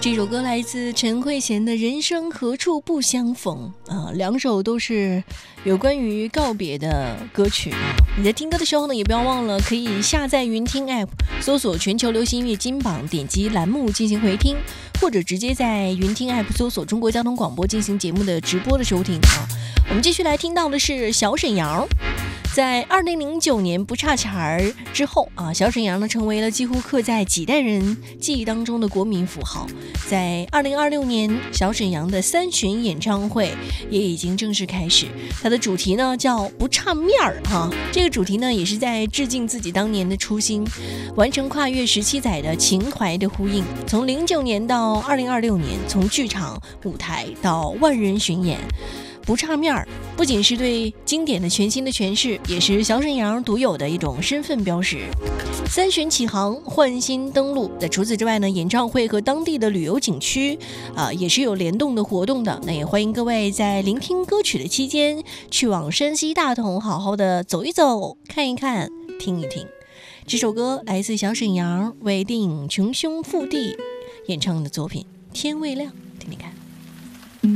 这首歌来自陈慧娴的《人生何处不相逢》两首都是有关于告别的歌曲你在听歌的时候呢，也不要忘了可以下载云听 App， 搜索全球流行音乐金榜，点击栏目进行回听，或者直接在云听 App 搜索中国交通广播进行节目的直播的收听我们继续来听到的是小沈阳。在2009年不差钱儿之后小沈阳呢成为了几乎刻在几代人记忆当中的国民符号。在2026年，小沈阳的3巡演唱会也已经正式开始，它的主题呢叫不差面儿这个主题呢也是在致敬自己当年的初心，完成跨越17载的情怀的呼应。从09年到2026年，从剧场舞台到万人巡演，不差面儿不仅是对经典的全新的诠释，也是小沈阳独有的一种身份标识。3巡启航，换新登陆。那除此之外呢，演唱会和当地的旅游景区也是有联动的活动的。那也欢迎各位在聆听歌曲的期间，去往山西大同好好的走一走，看一看，听一听。这首歌来自小沈阳为电影《穷凶富地》演唱的作品《天未亮》，听听看。